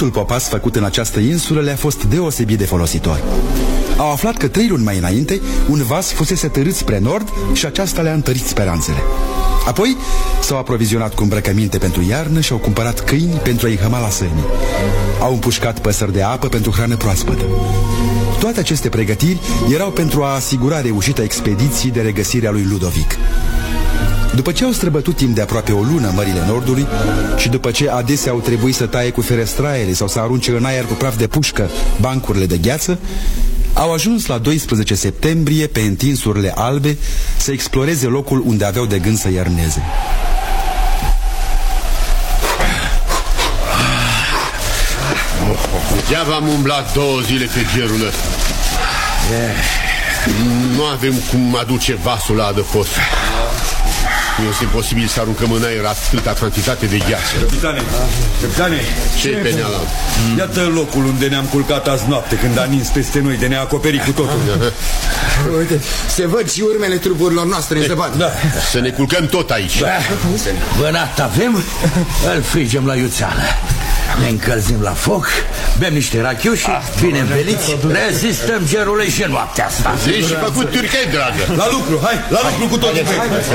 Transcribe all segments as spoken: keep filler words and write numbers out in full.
Deșteptul popas făcut în această insulă le-a fost deosebit de folositor. Au aflat că trei luni mai înainte un vas fusese târât spre nord și aceasta le-a întărit speranțele. Apoi s-au aprovizionat cu îmbrăcăminte pentru iarnă și au cumpărat câini pentru a-i hăma la săni. Au împușcat păsări de apă pentru hrană proaspătă. Toate aceste pregătiri erau pentru a asigura reușita expediției de regăsire a lui Ludovic. După ce au străbătut timp de aproape o lună mările Nordului și după ce adesea au trebuit să taie cu ferestraiele sau să arunce în aer cu praf de pușcă bancurile de gheață, au ajuns la doisprezece septembrie pe întinsurile albe să exploreze locul unde aveau de gând să ierneze. Degeaba am umblat două zile pe gerul ăsta. Nu avem cum aduce vasul la adăpost. Nu este posibil să aruncăm în aer atâta cantitate de gheață. Capitane, capitane, ce e pe neala? Iată locul unde ne-am culcat azi noapte, când a nins peste noi de ne-a acoperit cu totul. Uite, se văd și urmele trupurilor noastre în zăpadă. Da. Să ne culcăm tot aici. Da. Vânat avem, îl frigem la iuțeală. Ne încălzim la foc, bem niște rachiu și, bine înveliți, rezistăm gerului și noaptea asta. Zici și făcut Turchei, dragă. La lucru, hai, la lucru cu totul.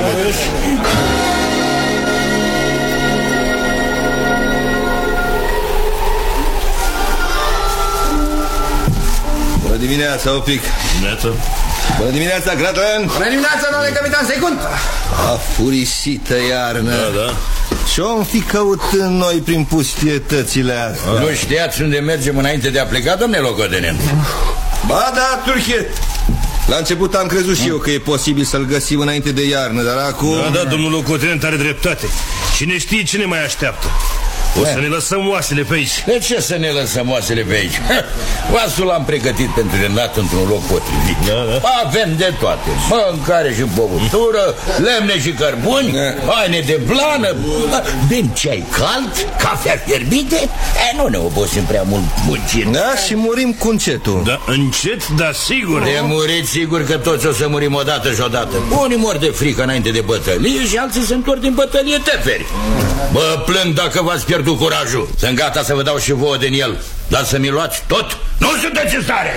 Bună dimineața, Opic. Dimineața. Bună dimineața, Gratlen. Bună dimineața, domnule capitan Secund. A furisită iarnă. Da, da. Ce-om fi căutând noi prin pustietățile astea? Nu știați unde mergem înainte de a pleca, domnule locotenent? Ba da, Turchet. La început am crezut și eu că e posibil să-l găsim înainte de iarnă, dar acum... Da, da, domnul locotenent are dreptate. Cine știe ce ne mai așteaptă? O să ne lăsăm oasele pe aici. De ce să ne lăsăm oasele pe aici? Vasul l-am pregătit pentru renat într-un loc potrivit. Da, da. Avem de toate: mâncare și băutură, lemne și cărbuni, haine de blană, bem ceai cald, cafea fierbinte. E, nu ne obosim prea mult muncind. Da, și murim cu încetul. Da, încet, dar sigur. De murit sigur că toți o să murim odată și odată. Unii mor de frică înainte de bătălie și alții se întorc din bătălie teferi. Mă plâng dacă v-ați pierdut curajul. Sunt gata să vă dau și vouă din el, dar să mi luați tot, nu sunteți în stare.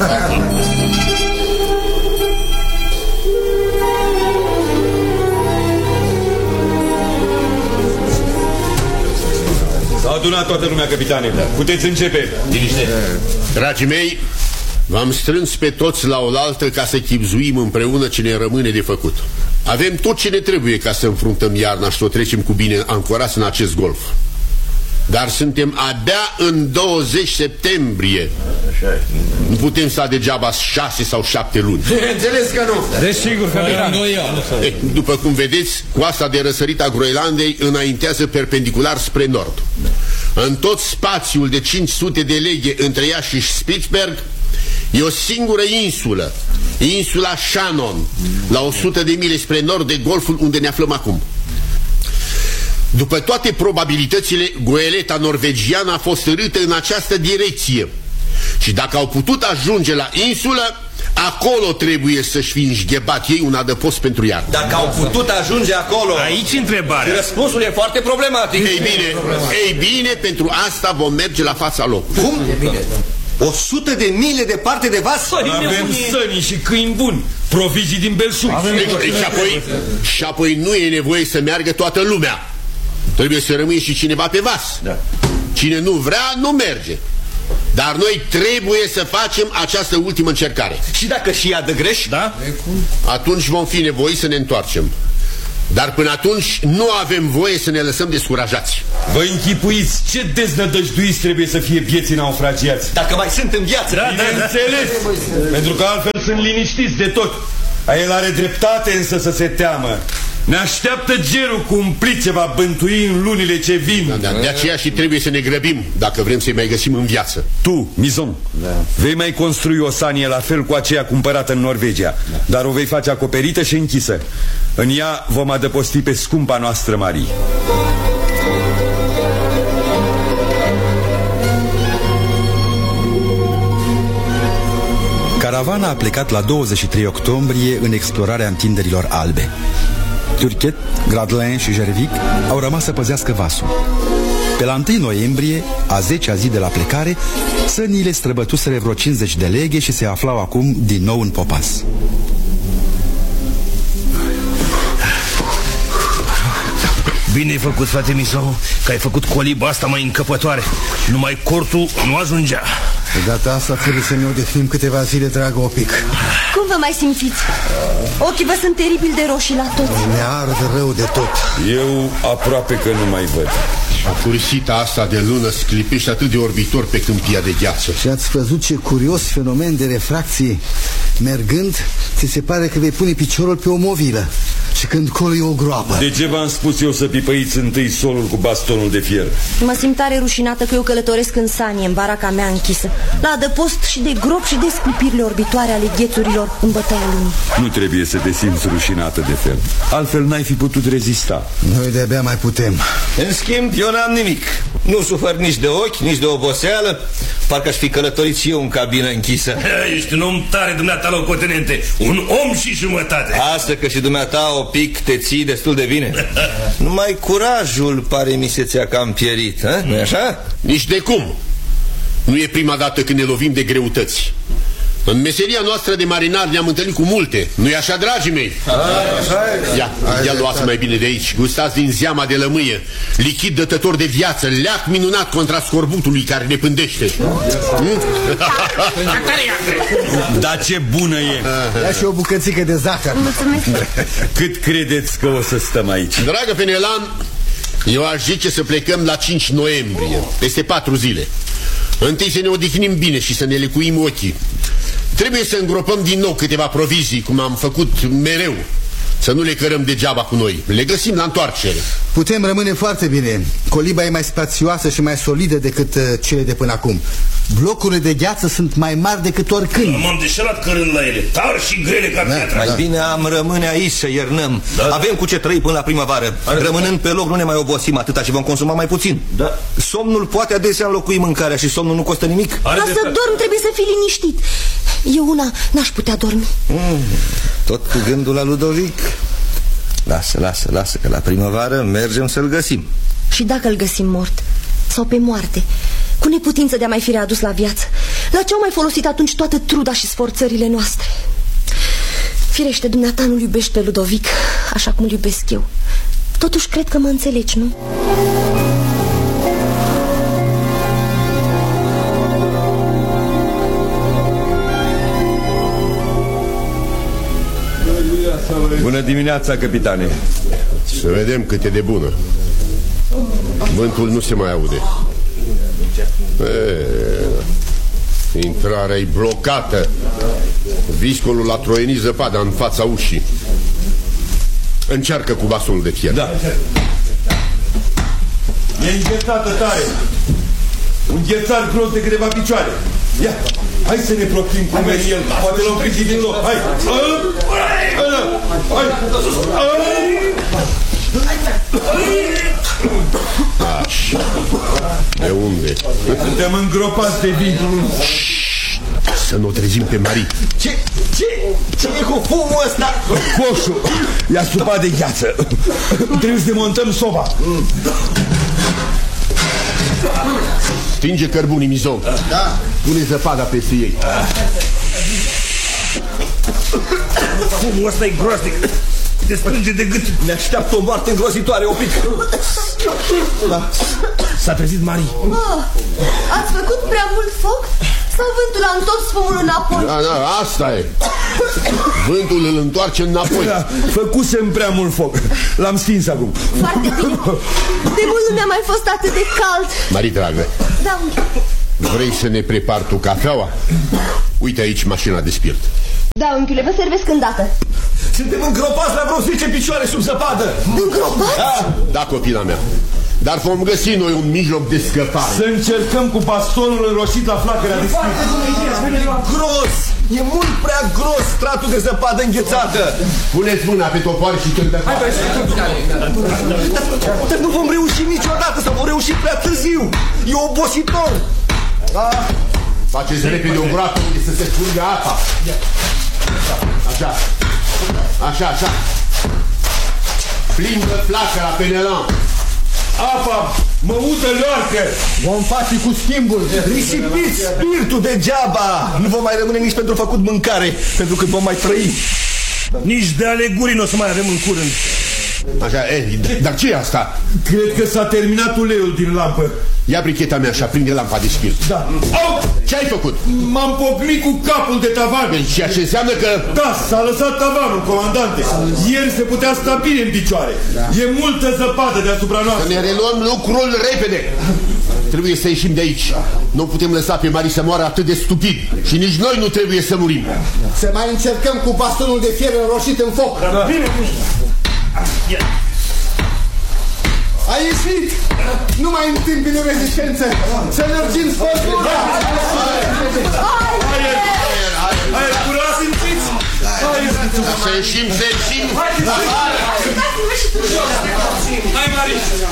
S-a adunat toată lumea, capitane. Da. Puteți începe. Liniște. Dragii mei, v-am strâns pe toți la oaltă ca să chibzuim împreună ce ne rămâne de făcut. Avem tot ce ne trebuie ca să înfruntăm iarna și să o trecem cu bine ancorați în acest golf. Dar suntem abia în douăzeci septembrie. Nu putem sta degeaba șase sau șapte luni. Înțeles că nu. Desigur, capitan. Eh, după cum vedeți, coasta de răsărit a Groenlandei înaintează perpendicular spre nord. În tot spațiul de cinci sute de leghe între ea și Spitsberg e o singură insulă, insula Shannon, la o sută de mile spre nord de golful unde ne aflăm acum. După toate probabilitățile, goeleta norvegiană a fost râtă în această direcție. Și dacă au putut ajunge la insulă, acolo trebuie să-și fi înșghebat ei un adăpost pentru iarnă. Dacă au putut ajunge acolo... Aici întrebarea. Răspunsul e foarte problematic. Ei bine, ei bine, pentru asta vom merge la fața locului. Cum? O sută de mile departe de vas? Avem săni și câini buni, provizii din belșug. Și apoi, și apoi nu e nevoie să meargă toată lumea. Trebuie să rămâie și cineva pe vas. Da. Cine nu vrea, nu merge. Dar noi trebuie să facem această ultimă încercare. Și dacă și ea dă greș? Da? Atunci vom fi nevoiți să ne întoarcem. Dar până atunci nu avem voie să ne lăsăm descurajați. Vă închipuiți ce deznădăjduiți trebuie să fie vieții naufragiați. Dacă mai sunt în viață. Da, da, înțeles. Pentru că altfel sunt liniștiți de tot. A el are dreptate însă să se teamă. Ne așteaptă gerul cu umplit ce va bântui în lunile ce vin. Da, da, de aceea și trebuie să ne grăbim dacă vrem să-i mai găsim în viață. Tu, Mizon, da. vei mai construi o sanie la fel cu aceea cumpărată în Norvegia, da. dar o vei face acoperită și închisă. În ea vom adăposti pe scumpa noastră Marie. Caravana a plecat la douăzeci și trei octombrie în explorarea întinderilor albe. Turchet, Gradlin și Jervic au rămas să păzească vasul. Pe la întâi noiembrie, a zecea zi de la plecare, sănile străbătuseră vreo cincizeci de leghe și se aflau acum din nou în popas. Bine ai făcut, frate Misou, că ai făcut coliba asta mai încăpătoare. Numai cortul nu ajungea. De data asta trebuie să ne odihnim câteva zile, dragă Opic. Cum vă mai simțiți? Ochii vă sunt teribil de roșii la toți. Ne ard rău de tot. Eu aproape că nu mai văd. Acurisita asta de lună sclipește atât de orbitor pe câmpia de gheață. Și ați văzut ce curios fenomen de refracție. Mergând, ți se pare că vei pune piciorul pe o movilă și când colo e o groapă. De ce v-am spus eu să pipăiți întâi solul cu bastonul de fier? Mă simt tare rușinată că eu călătoresc în sanie, în baraca mea închisă, la adăpost și de grob și de sclipirile orbitoare ale ghețurilor în bătaia lumii. Nu trebuie să te simți rușinată de fel. Altfel n-ai fi putut rezista. Noi de-abia mai putem. În schimb, eu n-am nimic. Nu sufăr nici de ochi, nici de oboseală. Parcă aș fi călătorit și eu în cabină închisă. Ești un om tare, dumneata, locotenente. Un om și jumătate. Asta că și dumneata, Opic, te ții destul de bine. Numai curajul pare mi se ți-a cam pierit, nu-i așa? Nici de cum. Nu e prima dată când ne lovim de greutăți. În meseria noastră de marinar ne-am întâlnit cu multe. Nu-i așa, dragii mei? Ia, ia luați mai bine de aici. Gustați din zeama de lămâie, lichid dătător de viață, leac minunat contra scorbutului care ne pândește. Dar ce bună e! Ia și o bucățică de zahăr. Mulțumesc. Cât credeți că o să stăm aici? Dragă Penelan, eu aș zice să plecăm la cinci noiembrie, peste patru zile. Întâi să ne odihnim bine și să ne lecuim ochii. Trebuie să îngropăm din nou câteva provizii, cum am făcut mereu. Să nu le cărăm degeaba cu noi. Le găsim la întoarcere. Putem rămâne foarte bine. Coliba e mai spațioasă și mai solidă decât uh, cele de până acum. Blocurile de gheață sunt mai mari decât oricând. M-am deșerat cărând la ele, tari și grele ca piatra. Mai bine am rămâne aici să iernăm. Da, Avem cu ce trăi până la primăvară. Rămânând pe loc nu ne mai obosim atâta și vom consuma mai puțin. Da. Somnul poate adesea înlocui mâncarea și somnul nu costă nimic. Ca să dorm trebuie să fii liniștit. Eu una n-aș putea dormi. mm, Tot cu gândul la Ludovic. Lasă, lasă, lasă, că la primăvară mergem să-l găsim. Și dacă îl găsim mort sau pe moarte, cu neputință de a mai fi readus la viață, la ce au mai folosit atunci toată truda și sforțările noastre? Firește, dumneata nu-l iubești pe Ludovic așa cum îl iubesc eu. Totuși cred că mă înțelegi, nu? Bună dimineața, capitane. Să vedem cât e de bună. Vântul nu se mai aude. E, intrarea e blocată. Viscolul a troienit zăpada în fața ușii. Încearcă cu bastonul de fier. Da. E înghețată tare. Un ghețar gros de câteva picioare. Ia, hai să ne proptim cum e el. Poate l-am prins din loc. Hai. Așa. De unde? Suntem îngropați de vin. Să nu o trezim pe Marie. Ce? Ce? Ce e cu fumul ăsta? Coșul i-a supat de gheață. Trebuie să demontăm soba. Stinge cărbunii, Mizon. Da. Pune zăpada peste ei. Fumul ăsta e groaznic. Te strânge de gât. Ne așteaptă o moarte îngrozitoare, Opic. Da. S-a trezit Marie. Oh, ați făcut prea mult foc? Sau vântul a întors fumul înapoi? Da, da, asta e. Vântul îl întoarce înapoi. Da, făcusem prea mult foc. L-am stins acum. Foarte bine. De mult nu mi-a mai fost atât de cald. Marie, dragă. Da. Vrei să ne prepari tu cafeaua? Uite aici mașina de spirit. Da, unchiule, vă servesc îndată. Suntem îngropați la vreo zece picioare sub zăpadă. Îngropați? Da. Da, copila mea. Dar vom găsi noi un mijloc de scăpare. Să încercăm cu bastonul înroșit la flacăra de spirit. Gros! E mult prea gros stratul de zăpadă înghețată. Puneți mâna pe topoare și când... Dar nu vom reuși niciodată, sau vom reuși prea târziu. E obositor. Da. Faceți repede o groapă unde să se scurgă apa. Așa. Așa, așa. Plimbă flacăra, Penelan. Apa Mă udă loarcă. Vom face cu schimbul. Risipiți spiritul degeaba. Nu vom mai rămâne nici pentru făcut mâncare, pentru că vom mai trăi. Nici de ale gurii nu o să mai avem în curând. Așa, e, dar ce e asta? Cred că s-a terminat uleiul din lampă. Ia bricheta mea și aprinde lampa de spirit. Da. Au! Ce ai făcut? M-am pocnit cu capul de tavan. Ceea ce înseamnă că... Da, s-a lăsat tavanul, comandante. Ieri se putea sta bine în picioare. E multă zăpadă deasupra noastră. Să ne reluăm lucrul repede. Trebuie să ieșim de aici. Nu putem lăsa pe Mari să moară atât de stupid. Și nici noi nu trebuie să murim. Să mai încercăm cu bastonul de fier înroșit în foc. Da. Bine. A ieșit! Nu mai întâmpină rezistență! Să lărgim spătura! Hai, curat, simțiți? Să ieșim, să ieșim! Hai, Mari!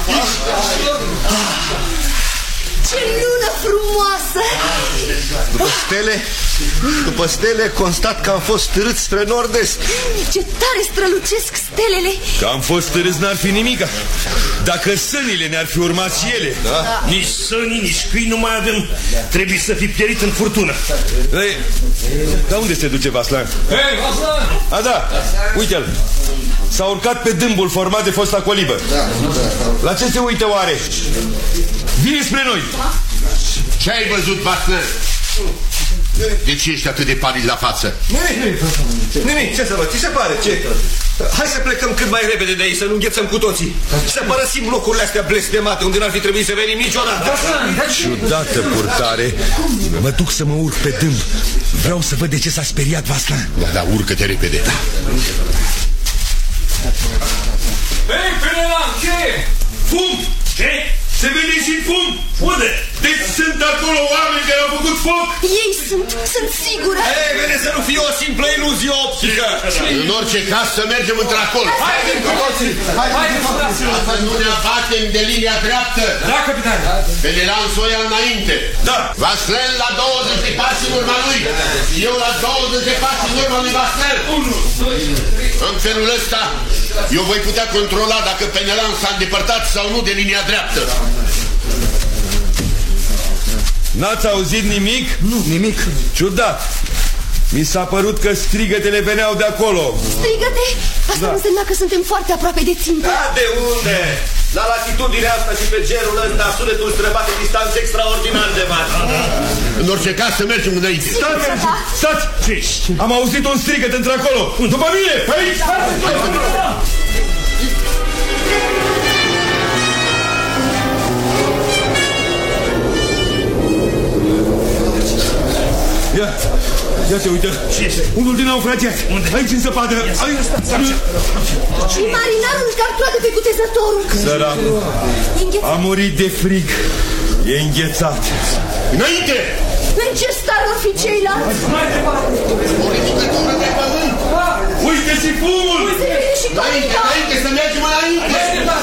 Ce lună frumoasă! După stele, după stele, constat că am fost târât spre nord-est. Ce tare strălucesc stelele! Că am fost târâți n-ar fi nimica. Dacă sânile ne-ar fi urmat și ele. Da. Nici sănii, nici câini nu mai avem. Trebuie să fi pierit în furtună. Ei, dar unde se duce Vaslan? Hei, Vaslan! A, da, uite-l. S-a urcat pe dâmbul format de fosta colibă. La ce se uită oare? Vine spre noi. Ce ai văzut, Vaslan? De ce ești atât de palid la față? Nimic, nimic, ce să văd, ți se pare, ce? Hai să plecăm cât mai repede de aici, să nu înghețăm cu toții. Să părăsim locurile astea blestemate, unde n-ar fi trebuit să venim niciodată. Ciudată purtare. Mă duc să mă urc pe dâmb. Vreau să văd de ce s-a speriat Vaslan. Da, da, urcă-te repede. Da. Hei, Penelan, ce? Fum! Ce? Se vede și fum! Unde? Deci sunt acolo oameni care au făcut foc? Ei sunt, sunt sigură. Ei, vede să nu fie o simplă iluzie optică. În orice caz să mergem într-acolo. Haide cu toții! Să nu ne abatem de linia dreaptă. Da, capitan. Penelan să o ia înainte. Da. Vaslan la douăzeci de pași în urma lui. Eu la douăzeci de pași în urma lui Vaslan. În felul ăsta eu voi putea controla dacă Penelan s-a îndepărtat sau nu de linia dreaptă. N-ați auzit nimic? Nu, nimic. Ciudat. Mi s-a părut că strigătele veneau de acolo. Strigăte? Asta Da. însemna că suntem foarte aproape de țintă. Da, de unde? La latitudinea asta și pe gerul ăsta sunetul străbate distanțe extraordinar de mari. În orice caz să mergem înainte. Stați! Stați! Am auzit un strigăt într-acolo. După mine! Pe aici! Ia, ia te uită. Unul din naufragiați. Aici în zăpadă. Și marinarul își gartoadă pe cutezătorul. Sărac. A murit de frig. E înghețat. Înainte! În ce stare vor fi ceilalți? O ridicătură de pământ. Uite și fumul! Se vede și Înainte, coliba. înainte, să mergem înainte!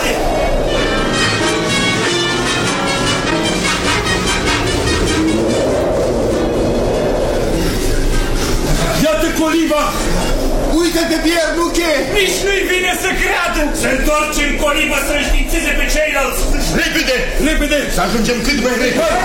Iată coliba! Uite-te, Pierre, Nuche! Nici nu-i vine să creadă. Se întoarce în colibă să înștiințeze pe ceilalți. Repede! Repede! Să ajungem cât mai repede!